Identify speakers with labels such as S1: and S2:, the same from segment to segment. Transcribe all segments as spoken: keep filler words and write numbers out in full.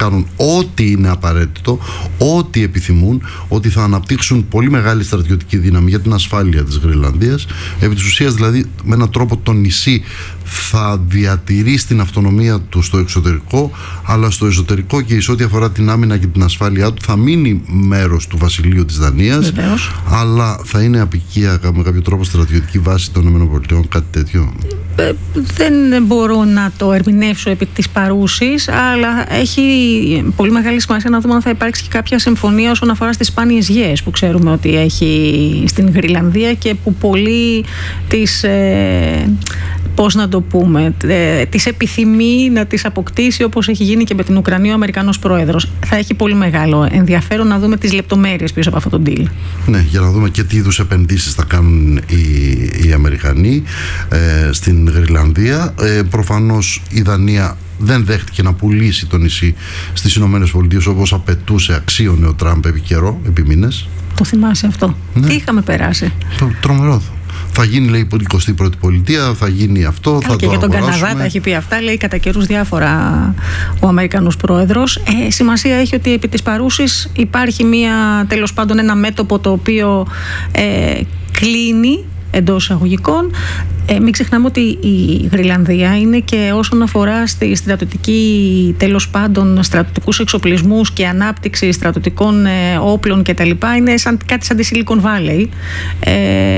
S1: κάνουν ό,τι είναι απαραίτητο, ό,τι επιθυμούν, ότι θα αναπτύξουν πολύ μεγάλη στρατιωτική δύναμη για την ασφάλεια της Γροιλανδίας. Επί της ουσίας, δηλαδή, με έναν τρόπο το νησί θα διατηρήσει την αυτονομία του στο εξωτερικό, αλλά στο εσωτερικό και σε ό,τι αφορά την άμυνα και την ασφάλειά του θα μείνει μέρος του βασιλείου της Δανίας. Βεβαίως. Αλλά θα είναι απικία με κάποιο τρόπο στρατιωτική βάση των ΗΠΑ, κάτι τέτοιο.
S2: Ε, δεν μπορώ να το ερμηνεύσω επί της παρούσης, αλλά έχει πολύ μεγάλη σημασία να δούμε αν θα υπάρξει και κάποια συμφωνία όσον αφορά στις σπάνιες γέες που ξέρουμε ότι έχει στην Γροιλανδία και που πολλοί τις, ε, πώς να το πούμε, ε, τις επιθυμεί να τις αποκτήσει, όπως έχει γίνει και με την Ουκρανία ο Αμερικανός πρόεδρος. Θα έχει πολύ μεγάλο ενδιαφέρον να δούμε τις λεπτομέρειες πίσω από αυτό το deal.
S1: Ναι, για να δούμε και τι είδους επενδύσεις θα κάνουν οι, οι Αμερικανοί ε, στην Γροιλανδία. Ε, προφανώς η Δανία δεν δέχτηκε να πουλήσει το νησί στις Ηνωμένες Πολιτείες όπως απαιτούσε, αξίωνε ο Τραμπ επί καιρό, επί μήνες.
S2: Το θυμάσαι αυτό? Ναι. Τι είχαμε περάσει?
S1: Το, τρομερό. Θα γίνει, λέει, η εικοστή πρώτη πολιτεία, θα γίνει αυτό, Καλά, θα
S2: και
S1: το
S2: για τον
S1: αγοράσουμε.
S2: Καναδά τα έχει πει αυτά, λέει κατά καιρούς διάφορα ο Αμερικανός πρόεδρος. Ε, σημασία έχει ότι επί της παρούσης υπάρχει μία, τέλος πάντων, ένα μέτωπο το οποίο ε, κλείνει εντός εισαγωγικών. Ε, μην ξεχνάμε ότι η Γροιλανδία είναι και όσον αφορά στη στρατιωτική, τέλος πάντων, στρατιωτικούς εξοπλισμούς και ανάπτυξη στρατιωτικών ε, όπλων κτλ. Είναι σαν, κάτι σαν τη Silicon Valley. Ε,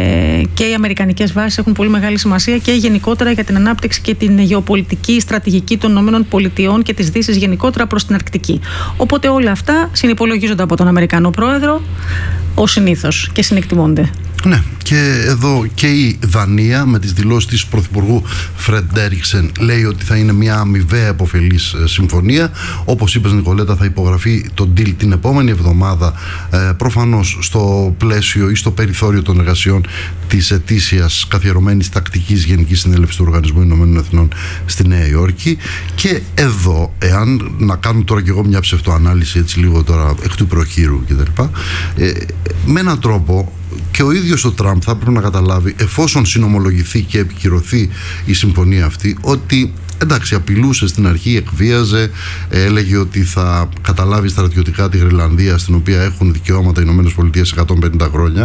S2: και οι αμερικανικές βάσεις έχουν πολύ μεγάλη σημασία και γενικότερα για την ανάπτυξη και την γεωπολιτική στρατηγική των ΗΠΑ και της Δύσης γενικότερα προς την Αρκτική. Οπότε όλα αυτά συνυπολογίζονται από τον Αμερικανό πρόεδρο ως συνήθως και συνεκτιμώνται.
S1: Ναι, και εδώ και η Δανία με τις δηλώσεις της Πρωθυπουργού Φρεντέριξεν λέει ότι θα είναι μια αμοιβαία επωφελής συμφωνία. Όπως είπες, Νικολέτα, θα υπογραφεί το deal την επόμενη εβδομάδα, ε, προφανώς στο πλαίσιο ή στο περιθώριο των εργασιών της ετήσιας καθιερωμένης τακτικής Γενικής Συνέλευσης του Οργανισμού Ηνωμένων Εθνών στη Νέα Υόρκη. Και εδώ, εάν να κάνω τώρα και εγώ μια ψευτοανάλυση, έτσι λίγο τώρα εκ του προχείρου κτλ., ε, με έναν τρόπο και ο ίδιος ο Τραμπ θα πρέπει να καταλάβει, εφόσον συνομολογηθεί και επικυρωθεί η συμφωνία αυτή, ότι εντάξει, απειλούσε στην αρχή, εκβίαζε, έλεγε ότι θα καταλάβει στρατιωτικά τη Γροιλανδία, στην οποία έχουν δικαιώματα οι Ηνωμένες Πολιτείες εκατόν πενήντα χρόνια.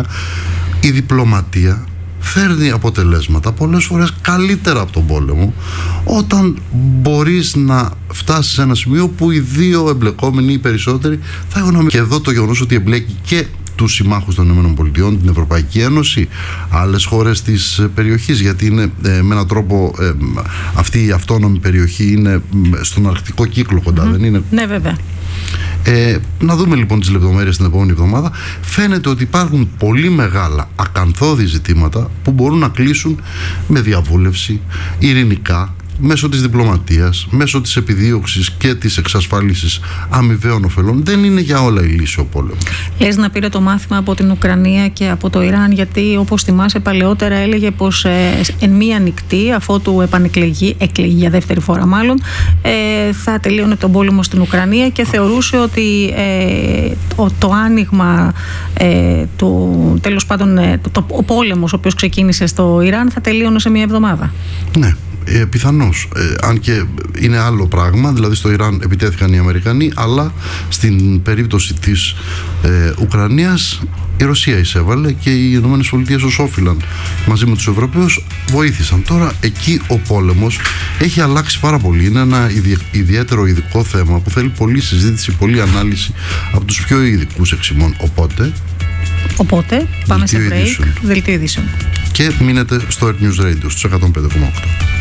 S1: Η διπλωματία φέρνει αποτελέσματα πολλές φορές καλύτερα από τον πόλεμο, όταν μπορείς να φτάσεις σε ένα σημείο που οι δύο εμπλεκόμενοι, οι περισσότεροι, θα έχουν. Και εδώ το γεγονός ότι εμπλέκει και τους συμμάχους των ΗΠΑ, την Ευρωπαϊκή Ένωση, άλλες χώρες της περιοχής, γιατί είναι ε, με έναν τρόπο ε, αυτή η αυτόνομη περιοχή είναι στον αρκτικό κύκλο κοντά, mm-hmm. δεν είναι?
S2: Ναι, βέβαια.
S1: Ε, να δούμε λοιπόν τις λεπτομέρειες την επόμενη εβδομάδα. Φαίνεται ότι υπάρχουν πολύ μεγάλα ακανθώδη ζητήματα που μπορούν να κλείσουν με διαβούλευση, ειρηνικά, μέσω της διπλωματίας, μέσω της επιδίωξης και της εξασφάλισης αμοιβαίων ωφελών. Δεν είναι για όλα η λύση ο πόλεμος. Λες
S2: να πήρε το μάθημα από την Ουκρανία και από το Ιράν, γιατί όπως θυμάσαι παλαιότερα έλεγε πως ε, εν μία νυχτή, αφότου επανεκλεγεί, εκλεγεί για δεύτερη φορά μάλλον, ε, θα τελείωνε τον πόλεμο στην Ουκρανία και θεωρούσε ότι ε, το, το άνοιγμα ε, του, τέλος πάντων ε, το, το, ο πόλεμος ο οποίος ξεκίνησε στο Ιράν θα τελείωνε σε μία εβδομάδα.
S1: Ναι. Ε, πιθανώς, ε, αν και είναι άλλο πράγμα, δηλαδή στο Ιράν επιτέθηκαν οι Αμερικανοί, αλλά στην περίπτωση της ε, Ουκρανίας η Ρωσία εισέβαλε και οι Ηνωμένες Πολιτείες ως όφυλαν μαζί με τους Ευρωπαίους βοήθησαν. Τώρα εκεί ο πόλεμος έχει αλλάξει πάρα πολύ, είναι ένα ιδιαίτερο ειδικό θέμα που θέλει πολλή συζήτηση, πολλή ανάλυση από τους πιο ειδικούς εξημών. Οπότε
S2: Οπότε πάμε σε break, δελτίο ειδήσεων.
S1: Και μείνετε στο Earth News Radio στους εκατόν πέντε κόμμα οκτώ.